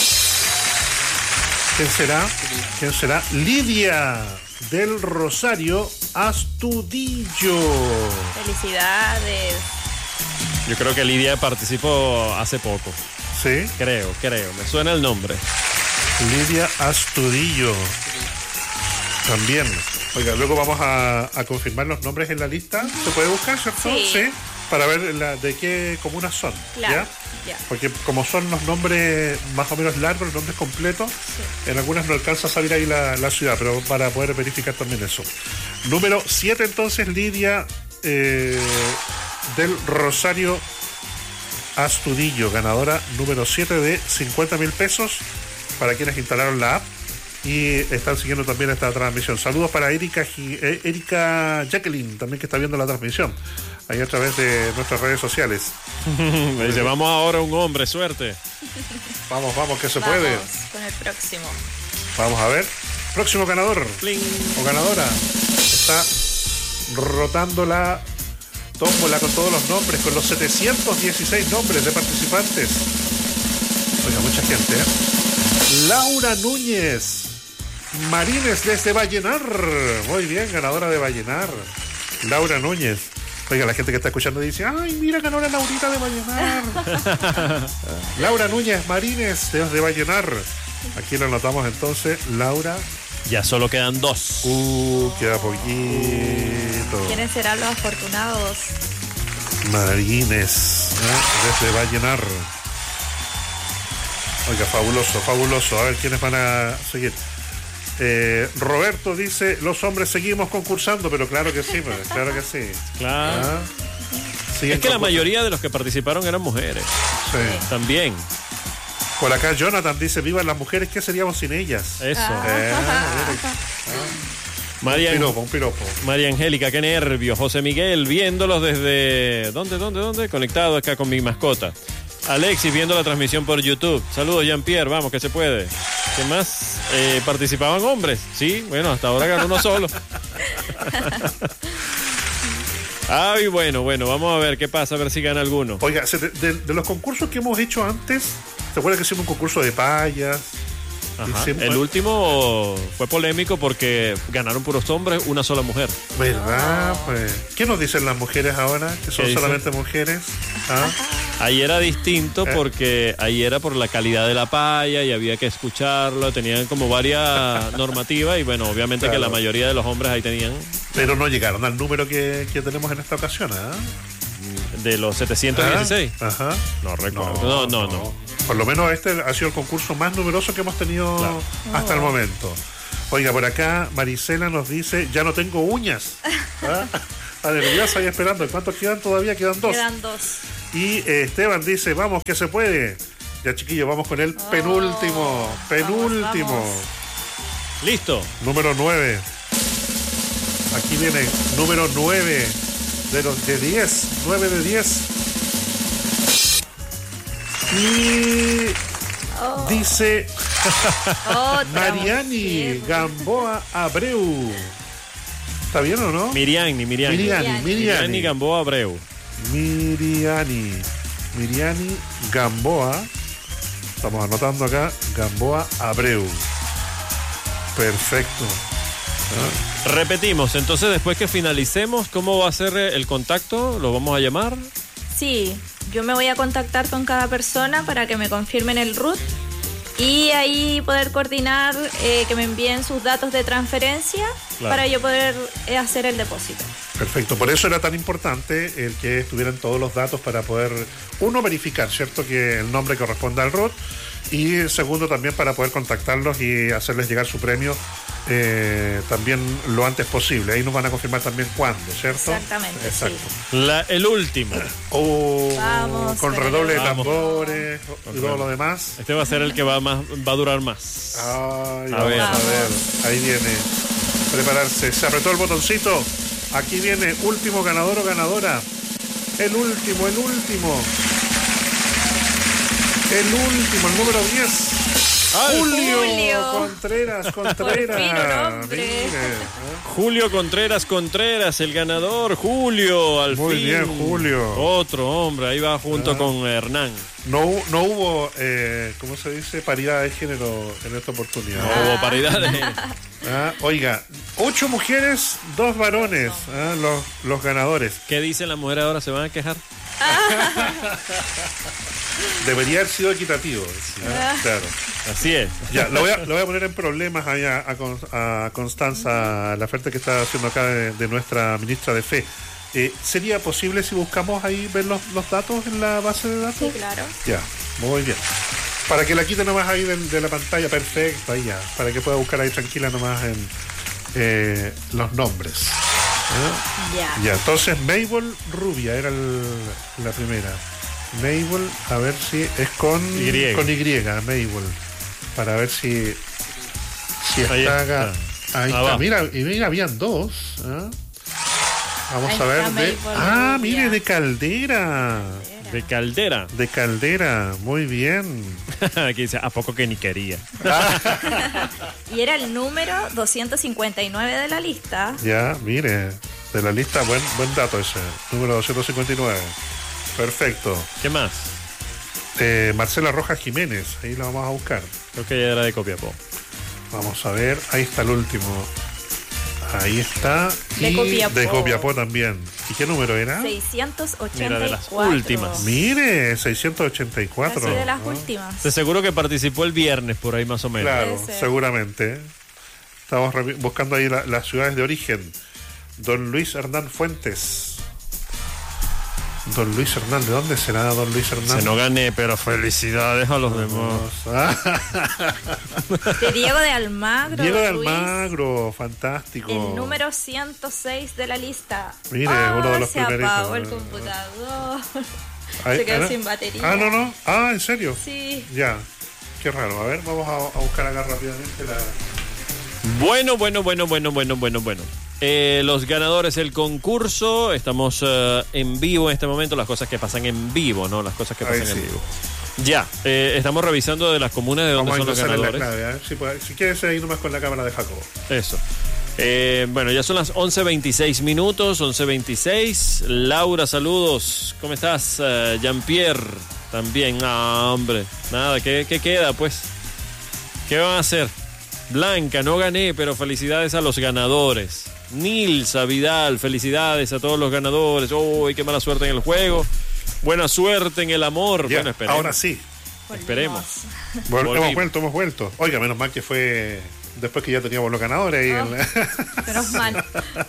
[SPEAKER 15] ¿Quién será? ¿Quién será? Lidia del Rosario Astudillo.
[SPEAKER 16] Felicidades.
[SPEAKER 14] Yo creo que Lidia participó hace poco.
[SPEAKER 15] ¿Sí?
[SPEAKER 14] Creo, creo. Me suena el nombre.
[SPEAKER 15] Lidia Astudillo. También. Oiga, luego vamos a, a confirmar los nombres en la lista. ¿Se puede buscar, cierto?
[SPEAKER 16] Sí.
[SPEAKER 15] Sí. Para ver la, de qué comunas son.
[SPEAKER 16] Claro.
[SPEAKER 15] ¿Ya?
[SPEAKER 16] Ya.
[SPEAKER 15] Porque como son los nombres más o menos largos, los nombres completos, sí. En algunas no alcanza a salir ahí la, la ciudad, pero para poder verificar también eso. Número siete entonces, Lidia eh, del Rosario Astudillo, ganadora número siete de cincuenta mil pesos para quienes instalaron la app y están siguiendo también esta transmisión. Saludos para Erika, eh, Erika Jacqueline, también que está viendo la transmisión ahí a través de nuestras redes sociales.
[SPEAKER 14] Me dice, vamos ahora un hombre, suerte.
[SPEAKER 15] Vamos, vamos, que se
[SPEAKER 16] vamos
[SPEAKER 15] puede.
[SPEAKER 16] Con el próximo.
[SPEAKER 15] Vamos a ver. Próximo ganador.
[SPEAKER 14] Pling.
[SPEAKER 15] O ganadora. Está rotando la tómbola con todos los nombres, con los setecientos dieciséis nombres de participantes. Oiga, mucha gente, ¿eh? Laura Núñez Marines desde Vallenar. Muy bien, ganadora de Vallenar. Laura Núñez. Oiga, la gente que está escuchando dice, ay, mira, ganó la Laurita de Vallenar. Laura Núñez Marines desde Vallenar. Aquí lo anotamos entonces, Laura.
[SPEAKER 14] Ya solo quedan dos.
[SPEAKER 15] Uh, queda poquito.
[SPEAKER 16] ¿Quiénes serán los afortunados?
[SPEAKER 15] Marines, ¿eh? Desde Vallenar. Oiga, fabuloso, fabuloso. A ver quiénes van a seguir. Eh, Roberto dice, los hombres seguimos concursando, pero claro que sí, pues, claro que sí.
[SPEAKER 14] Claro.
[SPEAKER 15] ¿Ah?
[SPEAKER 14] Es que la mayoría de los que participaron eran mujeres.
[SPEAKER 15] Sí.
[SPEAKER 14] También.
[SPEAKER 15] Por acá Jonathan dice, vivan las mujeres, ¿qué seríamos sin ellas?
[SPEAKER 14] Eso.
[SPEAKER 16] Ah.
[SPEAKER 15] Eh,
[SPEAKER 14] María,
[SPEAKER 15] un piropo, un piropo.
[SPEAKER 14] María Angélica, qué nervios. José Miguel, viéndolos desde... ¿Dónde, dónde, dónde? Conectado acá con mi mascota. Alexis, viendo la transmisión por YouTube. Saludos, Jean-Pierre, vamos, que se puede. ¿Qué más? Eh, ¿Participaban hombres? Sí, bueno, hasta ahora ganó uno solo. Ay, bueno, bueno, vamos a ver qué pasa, a ver si gana alguno.
[SPEAKER 15] Oiga, de, de, de los concursos que hemos hecho antes, ¿te acuerdas que hicimos un concurso de payas?
[SPEAKER 14] Ajá.
[SPEAKER 15] Hicimos...
[SPEAKER 14] El último fue polémico porque ganaron puros hombres, una sola mujer.
[SPEAKER 15] ¿Verdad? Pues, ¿qué nos dicen las mujeres ahora? Que son solamente mujeres. ¿Ah?
[SPEAKER 14] Ahí era distinto porque ahí era por la calidad de la paya y había que escucharlo, tenían como varias normativas y bueno, obviamente claro. que la mayoría de los hombres ahí tenían...
[SPEAKER 15] Pero no llegaron al número que, que tenemos en esta ocasión, ¿eh?
[SPEAKER 14] De los setecientos dieciséis.
[SPEAKER 15] ¿Ah? Ajá.
[SPEAKER 14] No recuerdo. No, no, no, no.
[SPEAKER 15] Por lo menos este ha sido el concurso más numeroso que hemos tenido claro. hasta oh. el momento. Oiga, por acá Marisela nos dice, ya no tengo uñas. ¿Ah? A nerviosa ahí esperando. ¿Cuántos quedan todavía? Quedan dos.
[SPEAKER 16] Quedan dos.
[SPEAKER 15] Y eh, Esteban dice, vamos, que se puede. Ya, chiquillos, vamos con el oh. penúltimo. Penúltimo.
[SPEAKER 16] Vamos, vamos.
[SPEAKER 14] Listo.
[SPEAKER 15] Número nueve. Aquí viene número nueve. De los de diez, nueve de diez. Y oh. dice Mariani Gamboa Abreu. ¿Está bien o no?
[SPEAKER 14] Miriani, Miriani.
[SPEAKER 15] Miriani, Miriani.
[SPEAKER 14] Miriani Gamboa Abreu.
[SPEAKER 15] Miriani. Miriani Gamboa. Estamos anotando acá. Gamboa Abreu. Perfecto.
[SPEAKER 14] ¿Ah? Repetimos, entonces después que finalicemos, ¿cómo va a ser el contacto? ¿Lo vamos a llamar?
[SPEAKER 16] Sí, yo me voy a contactar con cada persona para que me confirmen el R U T y ahí poder coordinar eh, que me envíen sus datos de transferencia claro. para yo poder eh, hacer el depósito.
[SPEAKER 15] Perfecto, por eso era tan importante el que estuvieran todos los datos para poder, uno, verificar, ¿cierto?, que el nombre corresponda al R U T y segundo, también para poder contactarlos y hacerles llegar su premio eh, también lo antes posible. Ahí nos van a confirmar también cuándo, ¿cierto?
[SPEAKER 16] Exactamente.
[SPEAKER 15] Exacto.
[SPEAKER 16] Sí.
[SPEAKER 14] La, el último.
[SPEAKER 15] Oh,
[SPEAKER 16] Vamos,
[SPEAKER 15] con redoble de
[SPEAKER 16] vamos.
[SPEAKER 15] tambores y todo lo demás.
[SPEAKER 14] Este va a ser el que va más, va a durar más.
[SPEAKER 15] Ay,
[SPEAKER 14] a
[SPEAKER 15] vamos
[SPEAKER 14] ver.
[SPEAKER 15] a ver. Ahí viene. Prepararse. Se apretó el botoncito. Aquí viene último ganador o ganadora. El último, el último. El último, el número diez. Julio, Julio Contreras, Contreras.
[SPEAKER 16] Mire,
[SPEAKER 14] Julio Contreras, Contreras, el ganador, Julio, al
[SPEAKER 15] Muy
[SPEAKER 14] fin.
[SPEAKER 15] bien, Julio.
[SPEAKER 14] Otro hombre, ahí va junto ah. con Hernán.
[SPEAKER 15] No, no hubo, eh, ¿cómo se dice? Paridad de género en esta oportunidad.
[SPEAKER 14] No hubo paridad de género.
[SPEAKER 15] Ah, oiga, ocho mujeres, dos varones, ah, los, los ganadores.
[SPEAKER 14] ¿Qué dicen las mujeres ahora? ¿Se van a quejar?
[SPEAKER 15] Debería haber sido equitativo. Sí,
[SPEAKER 16] ah.
[SPEAKER 15] Claro.
[SPEAKER 14] Así es.
[SPEAKER 15] Ya, lo voy a, lo voy a poner en problemas ahí a, a, a Constanza, la oferta que está haciendo acá de, de nuestra ministra de Fe. Eh, ¿Sería posible si buscamos ahí ver los, los datos en la base de datos?
[SPEAKER 16] Sí, claro.
[SPEAKER 15] Ya, muy bien. Para que la quite nomás ahí de, de la pantalla, perfecto, ahí ya. Para que pueda buscar ahí tranquila nomás en eh, los nombres. ¿Eh?
[SPEAKER 16] Ya.
[SPEAKER 15] Ya, entonces Mabel Rubia era el, la primera. Mabel, a ver si es con
[SPEAKER 14] Y.
[SPEAKER 15] Con Y, Mabel. Para ver si, si
[SPEAKER 14] ahí
[SPEAKER 15] está,
[SPEAKER 14] está.
[SPEAKER 15] Ahí
[SPEAKER 14] ah,
[SPEAKER 15] está.
[SPEAKER 14] Va.
[SPEAKER 15] Mira, y mira, habían dos. ¿Eh? Vamos
[SPEAKER 16] ahí
[SPEAKER 15] a ver. De,
[SPEAKER 16] Mabel
[SPEAKER 15] ah,
[SPEAKER 16] Rubia.
[SPEAKER 15] mire, de Caldera.
[SPEAKER 14] De Caldera.
[SPEAKER 15] De Caldera, muy bien.
[SPEAKER 14] Aquí dice, ¿a poco que ni quería?
[SPEAKER 16] Y era el número doscientos cincuenta y nueve de la lista.
[SPEAKER 15] Ya, mire, de la lista, buen, buen dato ese. Número doscientos cincuenta y nueve. Perfecto.
[SPEAKER 14] ¿Qué más?
[SPEAKER 15] Eh, Marcela Rojas Jiménez, ahí la vamos a buscar.
[SPEAKER 14] Creo que ella era de Copiapó.
[SPEAKER 15] Vamos a ver, ahí está el último. Ahí está.
[SPEAKER 16] De
[SPEAKER 15] y
[SPEAKER 16] Copiapó.
[SPEAKER 15] De Copiapó también. ¿Y qué número era?
[SPEAKER 16] seiscientos ochenta y cuatro.
[SPEAKER 14] Mira, de las últimas.
[SPEAKER 15] Mire, seiscientos ochenta y cuatro.
[SPEAKER 16] Casi de las
[SPEAKER 15] ¿no?
[SPEAKER 16] últimas.
[SPEAKER 14] De seguro que participó el viernes por ahí más o menos.
[SPEAKER 15] Claro, seguramente. Estamos buscando ahí la, las ciudades de origen. Don Luis Hernán Fuentes. Don Luis Hernán, ¿de dónde será Don Luis Hernán?
[SPEAKER 14] Se no gané, pero felicidades a los demás.
[SPEAKER 16] De Diego de Almagro.
[SPEAKER 15] Diego de
[SPEAKER 16] Luis,
[SPEAKER 15] Almagro, fantástico.
[SPEAKER 16] el número ciento seis de la lista.
[SPEAKER 15] Mire,
[SPEAKER 16] oh,
[SPEAKER 15] uno de los
[SPEAKER 16] se
[SPEAKER 15] primeritos.
[SPEAKER 16] apagó el computador.
[SPEAKER 15] Ahí,
[SPEAKER 16] se quedó
[SPEAKER 15] ¿ah?
[SPEAKER 16] sin batería.
[SPEAKER 15] Ah, no, no. Ah, ¿en serio?
[SPEAKER 16] Sí.
[SPEAKER 15] Ya. Qué raro. A ver, vamos a, a buscar acá rápidamente la...
[SPEAKER 14] Bueno, bueno, bueno, bueno, bueno, bueno, bueno. Eh, los ganadores del concurso, estamos uh, en vivo en este momento, las cosas que pasan en vivo, ¿no? Las cosas que pasan
[SPEAKER 15] Ahí
[SPEAKER 14] en
[SPEAKER 15] sí.
[SPEAKER 14] vivo. Ya, eh, estamos revisando de las comunas de donde
[SPEAKER 15] Vamos
[SPEAKER 14] son los
[SPEAKER 15] a
[SPEAKER 14] ganadores.
[SPEAKER 15] la clave, ¿eh? Si, puede, si quieres ahí nomás con la cámara de Jacobo.
[SPEAKER 14] Eso. Eh, bueno, ya son las once veintiséis minutos, once veintiséis. Laura, saludos. ¿Cómo estás? Uh, Jean-Pierre, también. Ah, hombre. Nada, ¿qué, ¿qué queda, pues? ¿Qué van a hacer? Blanca, no gané, pero felicidades a los ganadores. Nilsa Vidal, felicidades a todos los ganadores. Uy, qué mala suerte en el juego. Buena suerte en el amor.
[SPEAKER 15] Ya,
[SPEAKER 14] bueno, esperemos.
[SPEAKER 15] ahora sí.
[SPEAKER 14] Esperemos.
[SPEAKER 15] Vol- hemos vuelto, hemos vuelto. Oiga, menos mal que fue después que ya teníamos los ganadores ahí.
[SPEAKER 16] Oh,
[SPEAKER 15] en la...
[SPEAKER 16] Menos mal.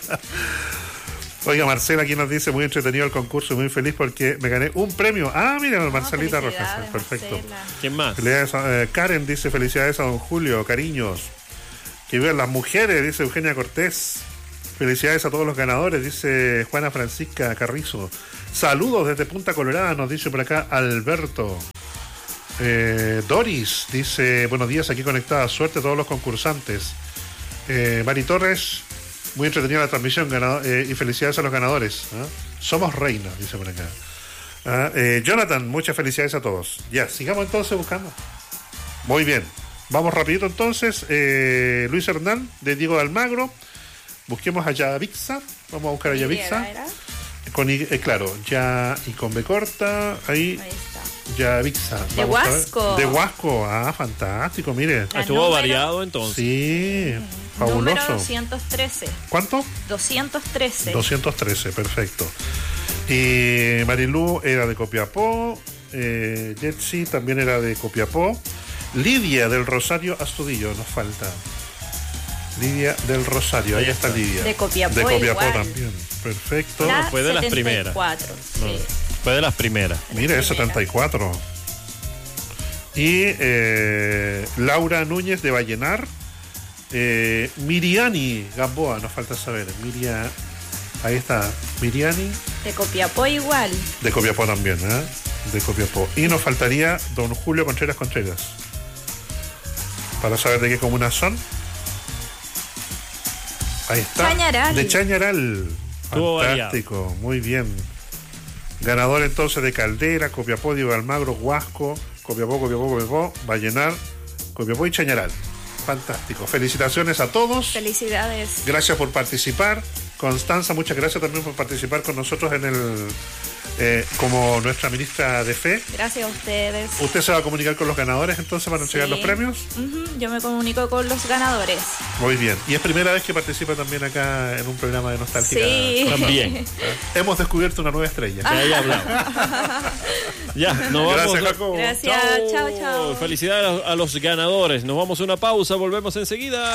[SPEAKER 15] Oiga, Marcela aquí nos dice, muy entretenido el concurso y muy feliz porque me gané un premio. Ah, mira, Marcelita Rojas. Perfecto.
[SPEAKER 16] Marcela.
[SPEAKER 14] ¿Quién más?
[SPEAKER 15] Felicidades a- eh, Karen dice, felicidades a don Julio, cariños. Que vivan las mujeres, dice Eugenia Cortés. Felicidades a todos los ganadores, dice Juana Francisca Carrizo. Saludos desde Punta Colorada, nos dice por acá Alberto. Eh, Doris dice, buenos días, aquí conectada, suerte a todos los concursantes. Eh, Mari Torres, muy entretenida la transmisión, ganado, eh, y felicidades a los ganadores. ¿Ah? Somos reinas, dice por acá. Ah, eh, Jonathan, muchas felicidades a todos. Ya, sigamos entonces buscando. Muy bien, vamos rapidito entonces. Eh, Luis Hernán, de Diego de Almagro. Busquemos a Yavixa. Vamos a buscar a Yavixa. Con I, eh, claro, ya y con B corta. Ahí.
[SPEAKER 16] Ahí está.
[SPEAKER 15] Yavixa.
[SPEAKER 16] De
[SPEAKER 15] Vamos a ver.
[SPEAKER 16] Huasco.
[SPEAKER 15] De Huasco. Ah, fantástico, mire.
[SPEAKER 16] La
[SPEAKER 14] Estuvo
[SPEAKER 16] número-
[SPEAKER 14] variado entonces.
[SPEAKER 15] Sí,
[SPEAKER 16] Número
[SPEAKER 15] fabuloso.
[SPEAKER 16] doscientos trece.
[SPEAKER 15] ¿Cuánto?
[SPEAKER 16] doscientos trece.
[SPEAKER 15] doscientos trece, perfecto. Y Marilú era de Copiapó. Eh, Jetsi también era de Copiapó. Lidia del Rosario Astudillo, nos falta. Lidia del Rosario, ahí está Lidia.
[SPEAKER 16] De Copiapó
[SPEAKER 15] De Copiapó
[SPEAKER 16] igual.
[SPEAKER 15] también, perfecto.
[SPEAKER 16] La
[SPEAKER 14] fue de las
[SPEAKER 16] setenta y
[SPEAKER 14] primeras.
[SPEAKER 16] cuatro, sí.
[SPEAKER 14] Fue de las primeras.
[SPEAKER 15] Mire, es setenta y cuatro. Y eh, Laura Núñez de Vallenar. Eh, Miriani Gamboa, nos falta saber. Miria, ahí está. Miriani
[SPEAKER 16] De Copiapó igual.
[SPEAKER 15] de Copiapó también, ¿eh? De Copiapó. Y nos faltaría don Julio Contreras Contreras. Para saber de qué comunas son. Ahí está.
[SPEAKER 16] Chañaral.
[SPEAKER 15] De Chañaral.
[SPEAKER 14] Estuvo
[SPEAKER 15] Fantástico, muy bien. Ganador entonces de Caldera, Copiapó, Diego de Almagro, Huasco, Copiapó, Copiapó, Copiapó, Vallenar, Copiapó y Chañaral. Fantástico. Felicitaciones a todos.
[SPEAKER 16] Felicidades.
[SPEAKER 15] Gracias por participar. Constanza, muchas gracias también por participar con nosotros en el eh, como nuestra ministra de Fe.
[SPEAKER 16] Gracias a ustedes.
[SPEAKER 15] ¿Usted se va a comunicar con los ganadores entonces para entregar
[SPEAKER 16] Sí.
[SPEAKER 15] los premios?
[SPEAKER 16] Ujú, yo me comunico con los ganadores.
[SPEAKER 15] Muy bien. Y es primera vez que participa también acá en un programa de Nostálgica.
[SPEAKER 16] Sí.
[SPEAKER 14] También.
[SPEAKER 15] Hemos descubierto una nueva estrella.
[SPEAKER 14] Que haya hablado. Ya, nos vamos.
[SPEAKER 15] Gracias, Jacobo.
[SPEAKER 16] Gracias, chao, chao.
[SPEAKER 14] Felicidades a los ganadores. Nos vamos a una pausa, volvemos enseguida.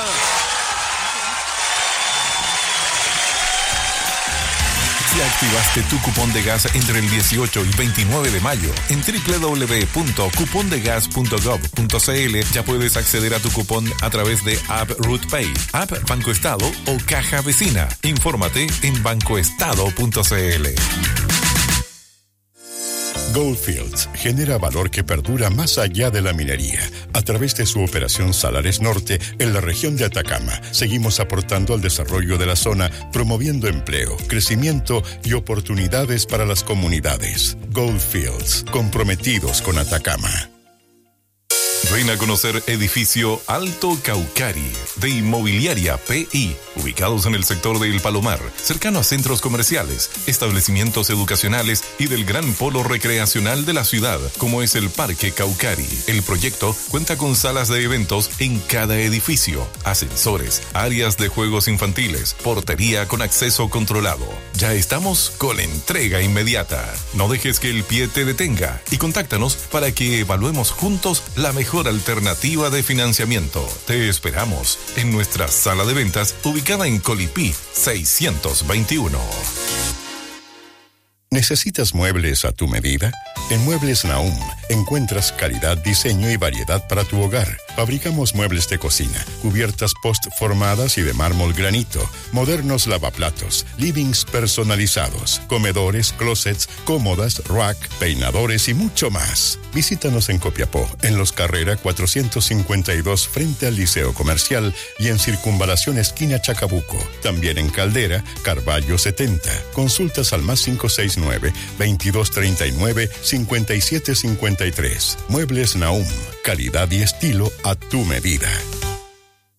[SPEAKER 3] Si activaste tu cupón de gas entre el dieciocho y veintinueve de mayo, en doble u doble u doble u punto cupón de gas punto gov punto c l ya puedes acceder a tu cupón a través de App RootPay, App Banco Estado o Caja Vecina. Infórmate en bancoestado punto c l.
[SPEAKER 2] Goldfields genera valor que perdura más allá de la minería. A través de su operación Salares Norte en la región de Atacama, seguimos aportando al desarrollo de la zona, promoviendo empleo, crecimiento y oportunidades para las comunidades. Goldfields, comprometidos con Atacama.
[SPEAKER 3] Ven a conocer edificio Alto Caucari de Inmobiliaria P I, ubicados en el sector de El Palomar, cercano a centros comerciales, establecimientos educacionales y del gran polo recreacional de la ciudad, como es el Parque Caucari. El proyecto cuenta con salas de eventos en cada edificio, ascensores, áreas de juegos infantiles, portería con acceso controlado. Ya estamos con entrega inmediata. No dejes que el pie te detenga y contáctanos para que evaluemos juntos la mejor alternativa de financiamiento. Te esperamos en nuestra sala de ventas ubicada en Colipí seiscientos veintiuno.
[SPEAKER 2] ¿Necesitas muebles a tu medida? En Muebles Nahum encuentras calidad, diseño y variedad para tu hogar. Fabricamos muebles de cocina, cubiertas post-formadas y de mármol granito, modernos lavaplatos, livings personalizados, comedores, closets, cómodas, rack, peinadores y mucho más. Visítanos en Copiapó, en Los Carrera cuatrocientos cincuenta y dos frente al Liceo Comercial y en Circunvalación esquina Chacabuco. También en Caldera, Carballo setenta. Consultas al más cinco seis nueve, veintidós treinta y nueve, cincuenta y siete cincuenta y tres. Muebles Nahum, calidad y estilo a tu medida.